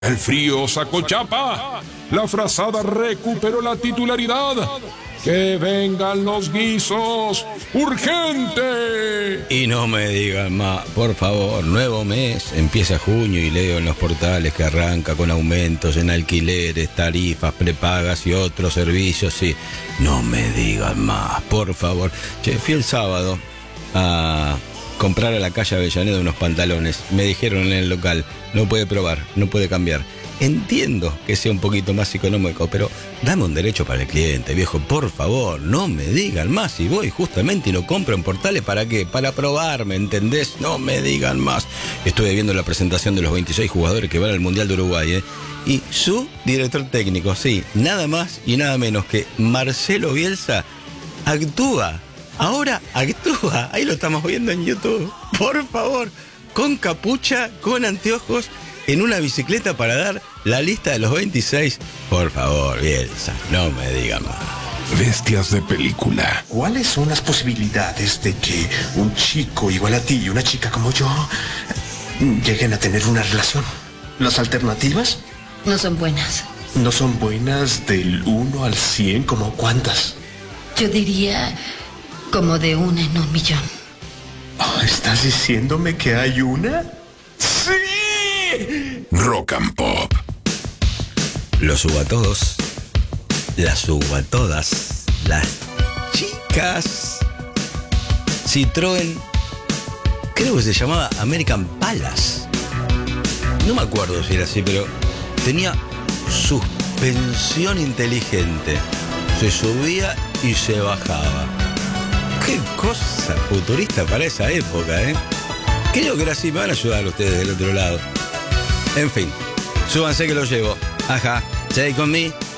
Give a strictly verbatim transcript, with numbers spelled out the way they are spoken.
El frío sacó chapa. La frazada recuperó la titularidad. ¡Que vengan los guisos! ¡Urgente! Y no me digan más, por favor, nuevo mes, empieza junio y leo en los portales que arranca con aumentos en alquileres, tarifas, prepagas y otros servicios. Sí, no me digan más, por favor. Che, fui el sábado a comprar a la calle Avellaneda unos pantalones. Me dijeron en el local, no puede probar, no puede cambiar. Entiendo que sea un poquito más económico, pero dame un derecho para el cliente, viejo, por favor, no me digan más. Si voy justamente y lo compro en portales, ¿para qué? Para probar, ¿me entendés? No me digan más. Estuve viendo la presentación de los veintiséis jugadores que van al Mundial de Uruguay, ¿eh? Y su director técnico, sí, nada más y nada menos que Marcelo Bielsa, actúa. Ahora actúa. Ahí lo estamos viendo en YouTube. Por favor, con capucha, con anteojos, en una bicicleta para dar la lista de los veintiséis. Por favor, Bielsa, no me digan más. Bestias de película. ¿Cuáles son las posibilidades de que un chico igual a ti y una chica como yo lleguen a tener una relación? ¿Las alternativas? No son buenas. ¿No son buenas del uno al cien? ¿Como cuántas? Yo diría como de una en un millón. Oh, ¿estás diciéndome que hay una? ¡Sí! Rock and Pop. Lo subo a todos. Las subo a todas. Las chicas. Citroën. Creo que se llamaba American Palace. No me acuerdo si era así, pero tenía suspensión inteligente. Se subía y se bajaba. Qué cosa futurista para esa época, ¿eh? Creo que era así. Me van a ayudar ustedes del otro lado. En fin, súbanse que lo llevo. Ajá, take on me.